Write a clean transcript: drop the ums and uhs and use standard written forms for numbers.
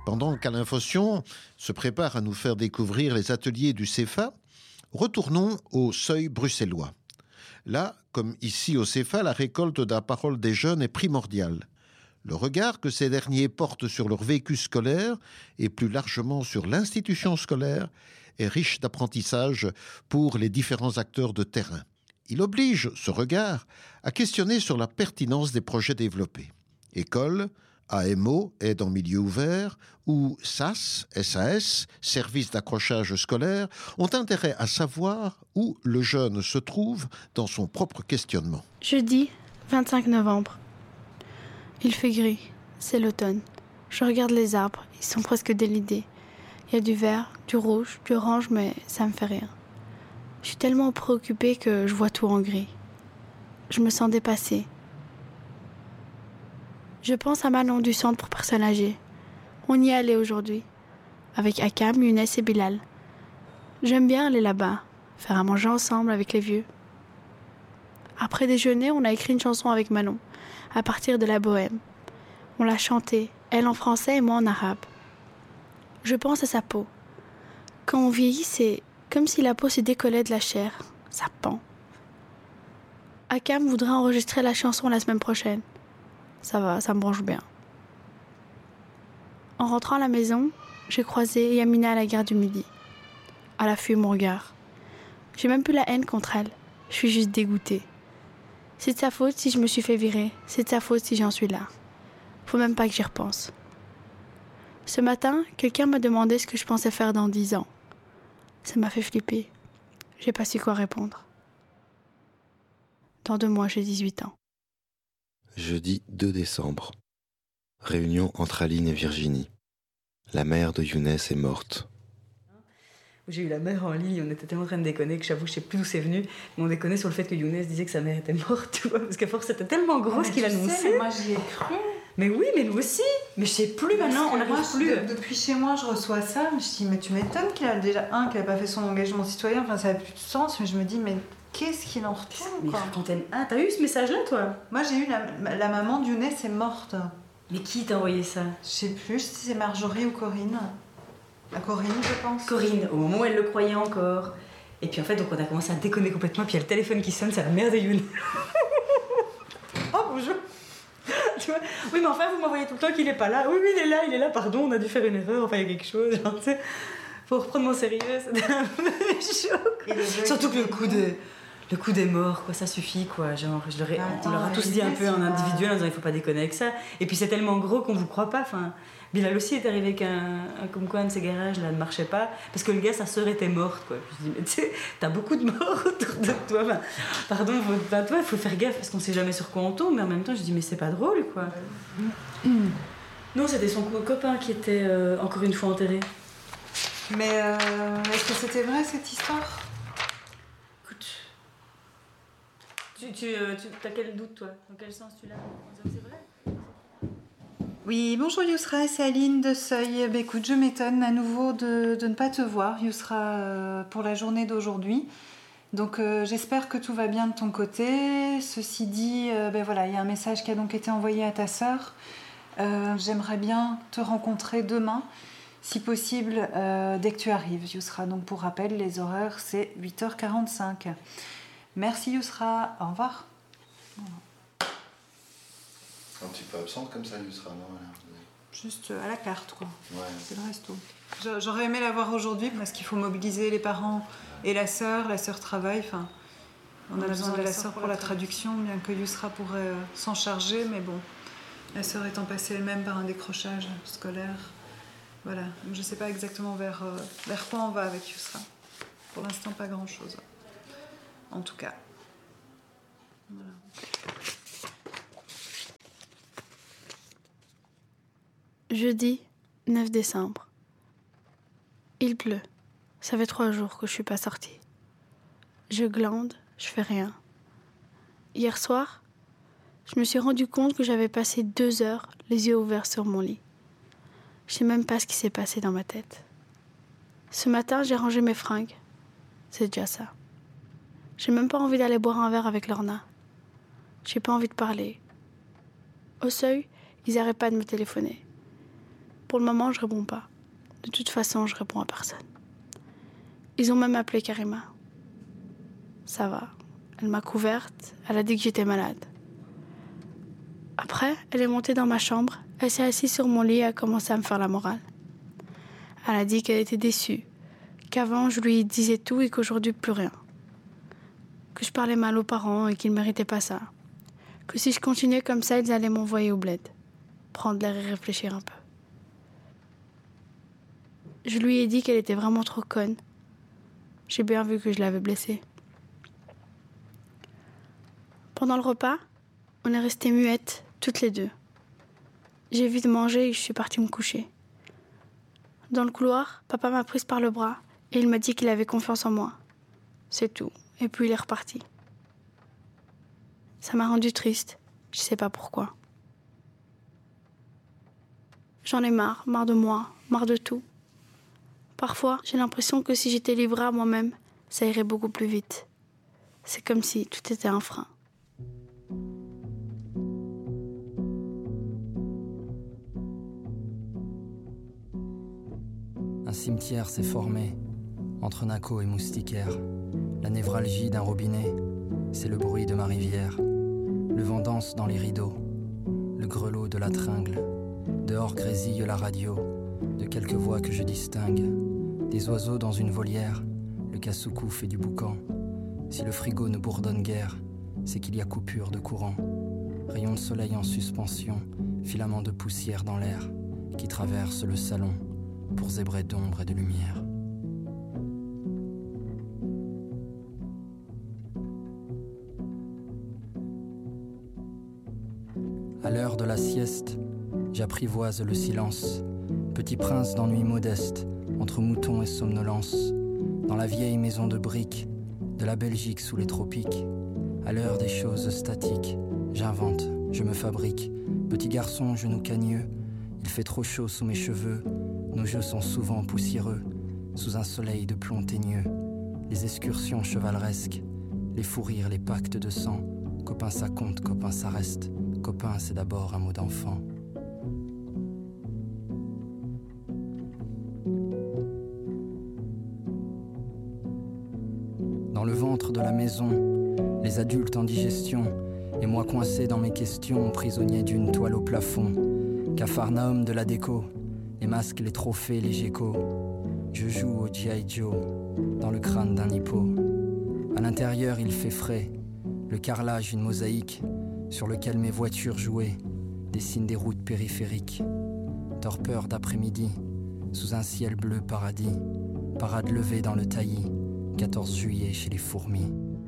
Pendant qu'Alain Faution se prépare à nous faire découvrir les ateliers du CEFA, retournons au seuil bruxellois. Là, comme ici au CEFA, la récolte de la parole des jeunes est primordiale. Le regard que ces derniers portent sur leur vécu scolaire et plus largement sur l'institution scolaire est riche d'apprentissage pour les différents acteurs de terrain. Il oblige, ce regard, à questionner sur la pertinence des projets développés. École, AMO, aide en milieu ouvert, ou SAS, service d'accrochage scolaire, ont intérêt à savoir où le jeune se trouve dans son propre questionnement. Jeudi, 25 novembre. Il fait gris, c'est l'automne. Je regarde les arbres, ils sont presque dénudés. Il y a du vert, du rouge, du orange, mais ça me fait rire. Je suis tellement préoccupée que je vois tout en gris. Je me sens dépassée. Je pense à Manon du centre pour personnes âgées. On y est allé aujourd'hui, avec Akam, Younes et Bilal. J'aime bien aller là-bas, faire à manger ensemble avec les vieux. Après déjeuner, on a écrit une chanson avec Manon, à partir de la bohème. On l'a chantée, elle en français et moi en arabe. Je pense à sa peau. Quand on vieillit, c'est comme si la peau se décollait de la chair. Ça pend. Akam voudrait enregistrer la chanson la semaine prochaine. Ça va, ça me branche bien. En rentrant à la maison, j'ai croisé Yamina à la gare du Midi. Elle a fui mon regard. J'ai même plus la haine contre elle. Je suis juste dégoûtée. C'est de sa faute si je me suis fait virer. C'est de sa faute si j'en suis là. Faut même pas que j'y repense. Ce matin, quelqu'un m'a demandé ce que je pensais faire dans 10 ans. Ça m'a fait flipper. J'ai pas su quoi répondre. Dans 2 mois, j'ai 18 ans. Jeudi 2 décembre. Réunion entre Aline et Virginie. La mère de Younes est morte. J'ai eu la mère en ligne, on était tellement en train de déconner que j'avoue, je sais plus d'où c'est venu, mais on déconnait sur le fait que Younes disait que sa mère était morte, tu vois, parce qu'à force c'était tellement gros ce qu'il annonçait. Mais moi j'y ai cru. Mais oui, mais nous aussi. Mais je sais plus maintenant, on n'arrive plus. Depuis chez moi, je reçois ça, je me dis, mais tu m'étonnes qu'il a déjà, qu'il n'a pas fait son engagement citoyen, enfin ça n'a plus de sens, mais je me dis, mais qu'est-ce qu'il en retourne, quoi. Ah, t'as eu ce message-là, toi? Moi j'ai eu la maman de Younes est morte. Mais qui t'a envoyé ça? Je sais plus si c'est Marjorie ou Corinne. La Corinne, je pense. Corinne, au moment où elle le croyait encore. Et puis en fait, donc on a commencé à déconner complètement, puis il y a le téléphone qui sonne, c'est la mère de Younes. Oh, bonjour. Tu vois, oui, mais enfin, vous m'envoyez tout le temps qu'il est pas là. Oui, il est là, pardon, on a dû faire une erreur, enfin, il y a quelque chose, genre, tu sais. Faut reprendre mon sérieux, c'était un peu chaud. Surtout que le coup des morts, quoi, ça suffit, quoi. Genre, on leur a tous dit un peu en individuel en disant il faut pas déconner avec ça. Et puis c'est tellement gros qu'on vous croit pas. Enfin, Bilal aussi est arrivé comme quoi un de ses garages là ne marchait pas parce que le gars, sa sœur était morte, quoi. Puis je dis mais tu sais, t'as beaucoup de morts autour de toi. Enfin, pardon, il faut faire gaffe parce qu'on sait jamais sur quoi on tombe. Mais en même temps, je dis mais c'est pas drôle, quoi. Non, c'était son copain qui était encore une fois enterré. Mais est-ce que c'était vrai cette histoire? Écoute, t'as quel doute, toi? Dans quel sens tu l'as? C'est vrai? Oui, bonjour Yousra, c'est Aline de Seuil. Bah, écoute, je m'étonne à nouveau de ne pas te voir, Yousra, pour la journée d'aujourd'hui. Donc j'espère que tout va bien de ton côté. Ceci dit, voilà, il y a un message qui a donc été envoyé à ta sœur. J'aimerais bien te rencontrer demain, si possible, dès que tu arrives, Yousra. Donc pour rappel, les horaires, c'est 8h45. Merci Yousra, au revoir. Un petit peu absente comme ça, Yousra, non? Juste à la carte, quoi. Ouais. C'est le resto. J'aurais aimé la voir aujourd'hui parce qu'il faut mobiliser les parents et la sœur travaille. Enfin, on a besoin de la sœur pour la traduction, bien que Yousra pourrait s'en charger, mais bon, la sœur étant passée elle-même par un décrochage scolaire. Voilà, donc je ne sais pas exactement vers quoi on va avec Yousra. Pour l'instant, pas grand-chose. En tout cas. Voilà. Jeudi 9 décembre. Il pleut. Ça fait 3 jours que je suis pas sortie. Je glande, je fais rien. Hier soir, je me suis rendu compte que j'avais passé 2 heures les yeux ouverts sur mon lit. Je sais même pas ce qui s'est passé dans ma tête. Ce matin, j'ai rangé mes fringues. C'est déjà ça. J'ai même pas envie d'aller boire un verre avec Lorna. J'ai pas envie de parler. Au seuil, ils arrêtent pas de me téléphoner. Pour le moment, je réponds pas. De toute façon, je réponds à personne. Ils ont même appelé Karima. Ça va. Elle m'a couverte, elle a dit que j'étais malade. Après, elle est montée dans ma chambre, elle s'est assise sur mon lit et a commencé à me faire la morale. Elle a dit qu'elle était déçue, qu'avant je lui disais tout et qu'aujourd'hui plus rien. Que je parlais mal aux parents et qu'ils ne méritaient pas ça. Que si je continuais comme ça, ils allaient m'envoyer au bled. Prendre l'air et réfléchir un peu. Je lui ai dit qu'elle était vraiment trop conne. J'ai bien vu que je l'avais blessée. Pendant le repas, on est restés muettes, toutes les deux. J'ai vite mangé et je suis partie me coucher. Dans le couloir, papa m'a prise par le bras et il m'a dit qu'il avait confiance en moi. C'est tout. Et puis il est reparti. Ça m'a rendue triste. Je sais pas pourquoi. J'en ai marre de moi, marre de tout. Parfois, j'ai l'impression que si j'étais livrée à moi-même, ça irait beaucoup plus vite. C'est comme si tout était un frein. Un cimetière s'est formé entre Naco et Moustiquaire. La névralgie d'un robinet, c'est le bruit de ma rivière. Le vent danse dans les rideaux, le grelot de la tringle. Dehors grésille la radio, de quelques voix que je distingue. Des oiseaux dans une volière, le cassoucou fait du boucan. Si le frigo ne bourdonne guère, c'est qu'il y a coupure de courant. Rayons de soleil en suspension, filaments de poussière dans l'air, qui traversent le salon pour zébrer d'ombre et de lumière. À l'heure de la sieste, j'apprivoise le silence. Petit prince d'ennui modeste, entre moutons et somnolence. Dans la vieille maison de briques, de la Belgique sous les tropiques. À l'heure des choses statiques, j'invente, je me fabrique. Petit garçon, genou cagneux, il fait trop chaud sous mes cheveux. Nos jeux sont souvent poussiéreux, sous un soleil de plomb teigneux. Les excursions chevaleresques, les fous rires, les pactes de sang. Copain ça compte, copain ça reste. Copain c'est d'abord un mot d'enfant. Dans le ventre de la maison, les adultes en digestion, et moi coincé dans mes questions, prisonnier d'une toile au plafond. Capharnaüm de la déco, les masques, les trophées, les geckos. Je joue au G.I. Joe, dans le crâne d'un hippo. À l'intérieur il fait frais, le carrelage une mosaïque, sur lequel mes voitures jouaient, dessinent des routes périphériques. Torpeur d'après-midi, sous un ciel bleu paradis, parade levée dans le taillis, 14 juillet chez les fourmis.